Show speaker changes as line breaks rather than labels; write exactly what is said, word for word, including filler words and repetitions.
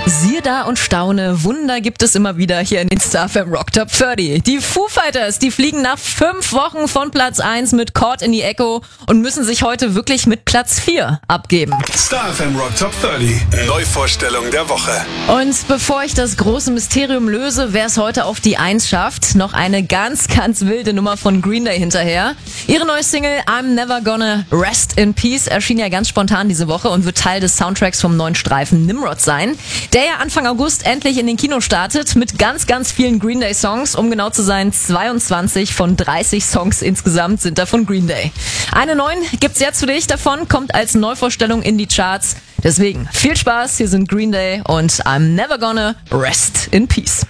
Siehe da und staune, Wunder gibt es immer wieder hier in den Star F M Rock Top dreißig. Die Foo Fighters, die fliegen nach fünf Wochen von Platz eins mit Caught in the Echo und müssen sich heute wirklich mit Platz vier abgeben.
Star F M Rock Top dreißig, Neuvorstellung der Woche.
Und bevor ich das große Mysterium löse, wer es heute auf die eins schafft, noch eine ganz, ganz wilde Nummer von Green Day hinterher. Ihre neue Single I'm Never Gonna Rest in Peace erschien ja ganz spontan diese Woche und wird Teil des Soundtracks vom neuen Streifen Nimrod sein, der ja Anfang August endlich in den Kinos startet mit ganz, ganz vielen Green Day Songs. Um genau zu sein, zweiundzwanzig von dreißig Songs insgesamt sind da von Green Day. Eine neun gibt's jetzt für dich davon, kommt als Neuvorstellung in die Charts. Deswegen viel Spaß, hier sind Green Day und I'm Never Gonna Rest in Peace.